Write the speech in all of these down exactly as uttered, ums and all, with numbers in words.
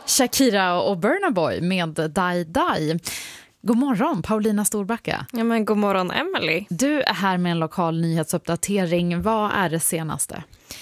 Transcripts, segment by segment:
Shakira och Burna Boy med Die Die. God morgon, Paulina Storbacka. Ja, men god morgon, Emily. Du är här med en lokal nyhetsuppdatering. Vad är det senaste?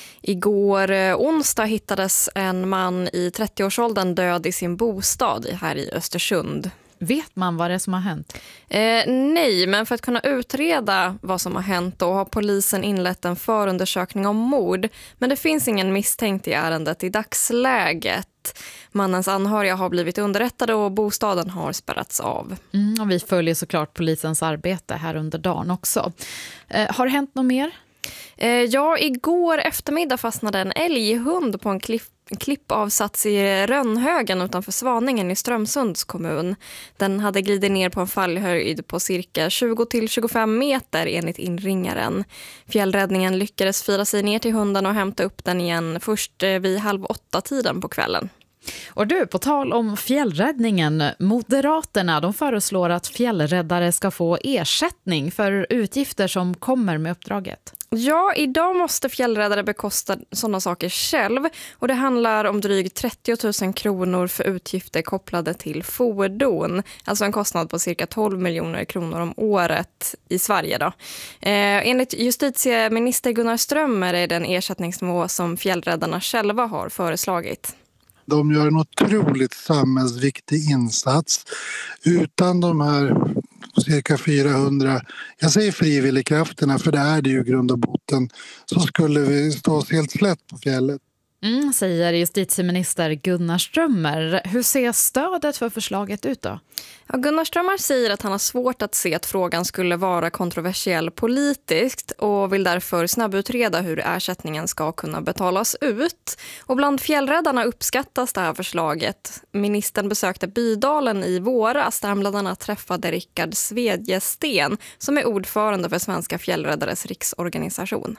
Igår eh, onsdag hittades en man i trettioårsåldern död i sin bostad här i Östersund. Vet man vad det är som har hänt? Eh, nej, men för att kunna utreda vad som har hänt då har polisen inlett en förundersökning om mord. Men det finns ingen misstänkt i ärendet i dagsläget. Mannens anhöriga har blivit underrättade och bostaden har spärrats av. Mm, och vi följer såklart polisens arbete här under dagen också. Eh, har det hänt något mer? Eh, ja, igår eftermiddag fastnade en älghund på en klipp klippavsats i Rönnhögen utanför Svaningen i Strömsunds kommun. Den hade glidit ner på en fallhöjd på cirka tjugo till tjugofem meter enligt inringaren. Fjällräddningen lyckades fira sig ner till hunden och hämta upp den igen först vid halv åtta tiden på kvällen. Och du, på tal om fjällräddningen, Moderaterna de föreslår att fjällräddare ska få ersättning för utgifter som kommer med uppdraget. Ja, idag måste fjällräddare bekosta sådana saker själv och det handlar om drygt trettio tusen kronor för utgifter kopplade till fordon. Alltså en kostnad på cirka tolv miljoner kronor om året i Sverige då. Eh, enligt justitieminister Gunnar Strömmer är det en ersättningsnivå som fjällräddarna själva har föreslagit. De gör en otroligt samhällsviktig insats. Utan de här cirka fyrahundra, jag säger frivilligkrafterna för det är det ju grund och botten, så skulle vi stå oss helt slätt på fjället. Mm, säger justitieminister Gunnar Strömmer. Hur ser stödet för förslaget ut då? Ja, Gunnar Strömmer säger att han har svårt att se att frågan skulle vara kontroversiell politiskt och vill därför snabbutreda hur ersättningen ska kunna betalas ut. Och bland fjällräddarna uppskattas det här förslaget. Ministern besökte Bydalen i våras där han bland annat träffade Rickard Svedjesten som är ordförande för Svenska fjällräddares riksorganisation.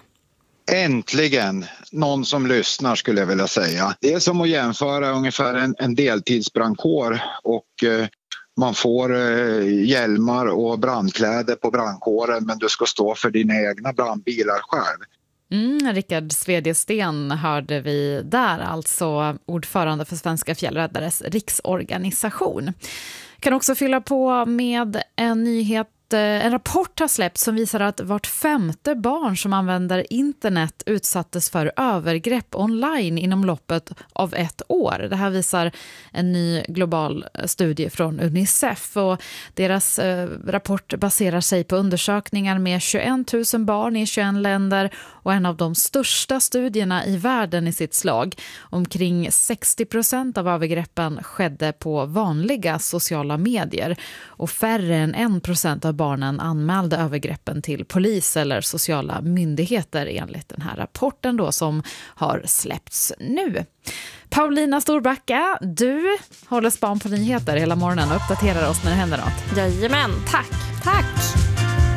Äntligen någon som lyssnar skulle jag vilja säga. Det är som att jämföra ungefär en, en deltidsbrandkår och eh, man får eh, hjälmar och brandkläder på brandkåren men du ska stå för dina egna brandbilar själv. Mm, Rickard Svedjesten hörde vi där, alltså ordförande för Svenska fjällräddares riksorganisation. Kan också fylla på med en nyhet. En rapport har släppts som visar att vart femte barn som använder internet utsattes för övergrepp online inom loppet av ett år. Det här visar en ny global studie från Unicef och deras eh, rapport baserar sig på undersökningar med tjugoett tusen barn i tjugoett länder och en av de största studierna i världen i sitt slag. Omkring sextio procent av övergreppen skedde på vanliga sociala medier och färre än en procent av barnen anmälde övergreppen till polis eller sociala myndigheter enligt den här rapporten då som har släppts nu. Paulina Storbacka, du håller span på nyheter hela morgonen och uppdaterar oss när det händer något. Jajamän, tack, tack!